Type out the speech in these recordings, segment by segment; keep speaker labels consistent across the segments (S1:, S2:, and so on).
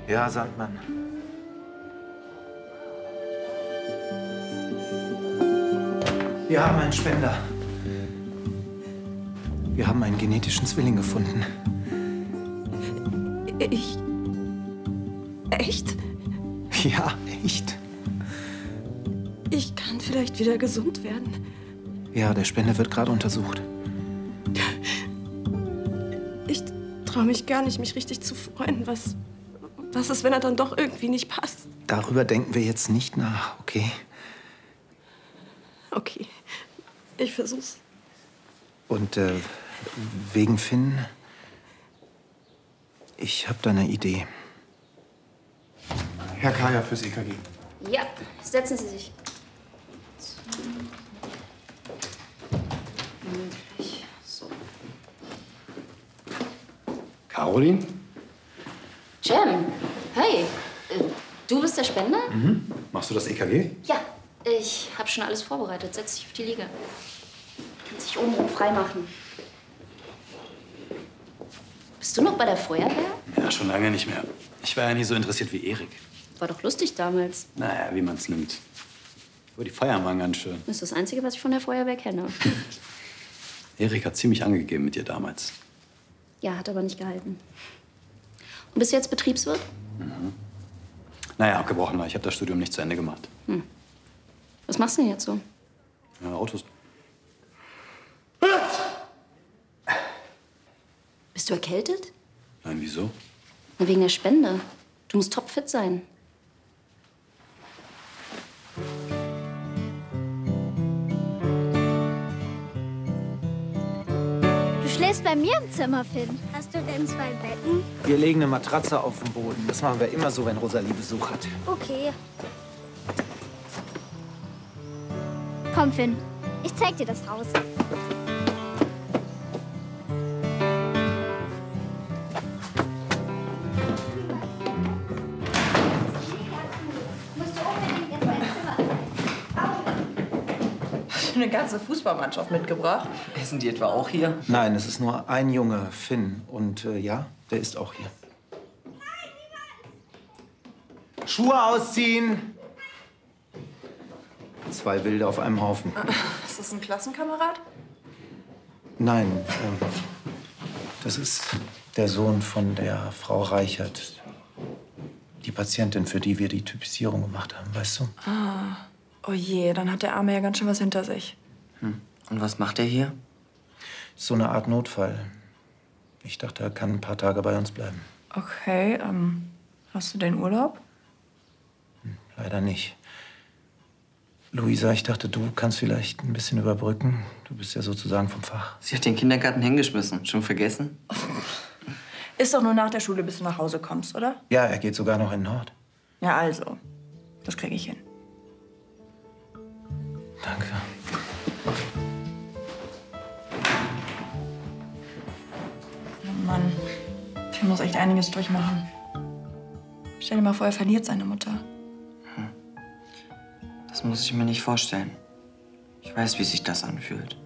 S1: Ja, Sandmann. Wir haben einen Spender. Wir haben einen genetischen Zwilling gefunden.
S2: Echt?
S1: Ja, echt.
S2: Ich kann vielleicht wieder gesund werden.
S1: Ja, der Spender wird gerade untersucht.
S2: Ich traue mich gar nicht, mich richtig zu freuen. Was ist, wenn er dann doch irgendwie nicht passt?
S1: Darüber denken wir jetzt nicht nach, okay?
S2: Okay, ich versuch's.
S1: Und wegen Finn, ich habe da eine Idee.
S3: Herr Kaya fürs EKG.
S4: Ja, setzen Sie sich. Möglich. So.
S3: Caroline?
S4: Jem, hey, du bist der Spender?
S3: Mhm. Machst du das EKG?
S4: Ja, ich habe schon alles vorbereitet. Setz dich auf die Liege. Kannst dich oben frei machen. Bist du noch bei der Feuerwehr?
S5: Ja, schon lange nicht mehr. Ich war ja nie so interessiert wie Erik.
S4: War doch lustig damals.
S5: Naja, wie man's nimmt. Aber die Feiern waren ganz schön.
S4: Das ist das Einzige, was ich von der Feuerwehr kenne.
S5: Erik hat ziemlich angegeben mit dir damals.
S4: Ja, hat aber nicht gehalten. Und bist du jetzt Betriebswirt?
S5: Mhm. Naja, abgebrochen war. Ich habe das Studium nicht zu Ende gemacht.
S4: Was machst du denn jetzt so?
S5: Ja, Autos.
S4: Bist du erkältet?
S5: Nein, wieso?
S4: Na, wegen der Spende. Du musst topfit sein.
S6: Du schläfst bei mir im Zimmer, Finn. Hast du denn 2 Betten?
S1: Wir legen eine Matratze auf den Boden. Das machen wir immer so, wenn Rosalie Besuch hat.
S6: Okay. Komm, Finn. Ich zeig dir das Haus.
S7: Eine ganze Fußballmannschaft mitgebracht.
S8: Essen die etwa auch hier?
S1: Nein, es ist nur ein Junge, Finn. Und ja, der ist auch hier. Schuhe ausziehen! 2 Wilde auf einem Haufen.
S7: Ist das ein Klassenkamerad?
S1: Nein, das ist der Sohn von der Frau Reichert. Die Patientin, für die wir die Typisierung gemacht haben, weißt du?
S7: Ah, oh je, dann hat der Arme ja ganz schön was hinter sich.
S8: Und was macht er hier?
S1: So eine Art Notfall. Ich dachte, er kann ein paar Tage bei uns bleiben.
S7: Okay, hast du den Urlaub?
S1: Leider nicht. Luisa, ich dachte, du kannst vielleicht ein bisschen überbrücken. Du bist ja sozusagen vom Fach.
S8: Sie hat den Kindergarten hingeschmissen. Schon vergessen?
S7: Ist doch nur nach der Schule, bis du nach Hause kommst, oder?
S1: Ja, er geht sogar noch in Nord.
S7: Ja, also. Das kriege ich hin.
S1: Danke.
S7: Oh Mann, ich muss echt einiges durchmachen. Stell dir mal vor, er verliert seine Mutter.
S8: Das muss ich mir nicht vorstellen. Ich weiß, wie sich das anfühlt.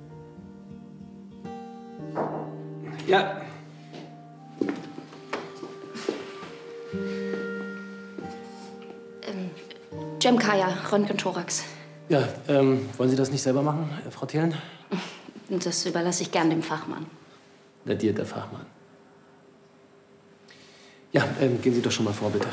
S5: Ja.
S4: Jem Kaya, Röntgen-Thorax.
S9: Ja, wollen Sie das nicht selber machen, Frau Thelen?
S4: Das überlasse ich gern dem Fachmann.
S9: Der dir, der Fachmann. Ja, gehen Sie doch schon mal vor, bitte.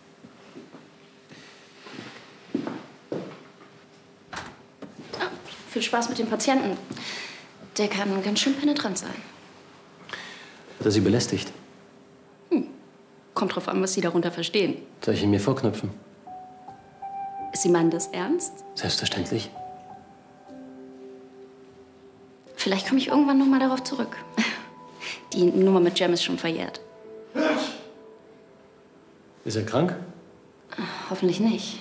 S4: Viel Spaß mit dem Patienten. Der kann ganz schön penetrant sein.
S9: Hat er Sie belästigt?
S4: Kommt drauf an, was Sie darunter verstehen.
S9: Soll ich ihn mir vorknöpfen?
S4: Sie meinen das ernst?
S9: Selbstverständlich.
S4: Vielleicht komme ich irgendwann noch mal darauf zurück. Die Nummer mit Jem ist schon verjährt.
S9: Ist er krank?
S4: Hoffentlich nicht.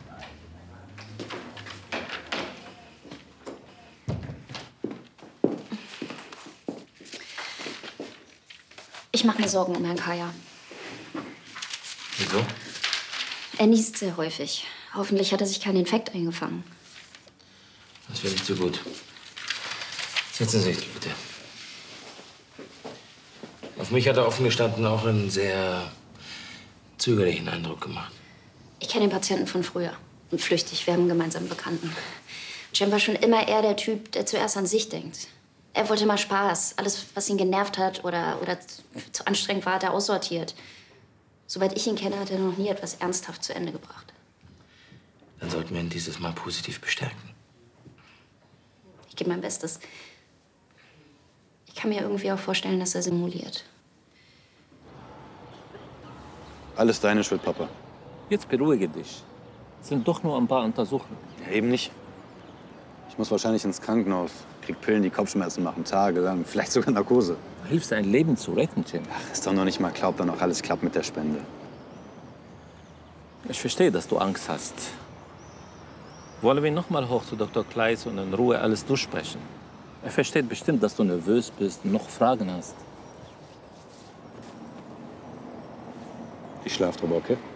S4: Ich mache mir Sorgen um Herrn Kaya.
S9: Wieso?
S4: Er niest sehr häufig. Hoffentlich hat er sich keinen Infekt eingefangen.
S9: Das wäre nicht so gut. Setzen Sie sich bitte. Auf mich hat er offen gestanden auch ein sehr zögerlichen Eindruck gemacht.
S4: Ich kenne den Patienten von früher. Und flüchtig, wir haben einen gemeinsamen Bekannten. Cem war schon immer eher der Typ, der zuerst an sich denkt. Er wollte mal Spaß. Alles, was ihn genervt hat oder zu anstrengend war, hat er aussortiert. Soweit ich ihn kenne, hat er noch nie etwas ernsthaft zu Ende gebracht.
S9: Dann sollten wir ihn dieses Mal positiv bestärken.
S4: Ich gebe mein Bestes. Ich kann mir irgendwie auch vorstellen, dass er simuliert.
S5: Alles deine Schuld, Papa.
S10: Jetzt beruhige dich. Es sind doch nur ein paar Untersuchungen.
S5: Ja, eben nicht. Ich muss wahrscheinlich ins Krankenhaus. Krieg Pillen, die Kopfschmerzen machen, tagelang. Vielleicht sogar Narkose.
S10: Du hilfst, ein Leben zu retten, Jim.
S5: Ach, ist doch noch nicht mal klar, ob dann auch alles klappt mit der Spende.
S10: Ich verstehe, dass du Angst hast. Wollen wir noch mal hoch zu Dr. Kleis und in Ruhe alles durchsprechen? Er versteht bestimmt, dass du nervös bist und noch Fragen hast.
S5: Ich schlaf drüber, okay?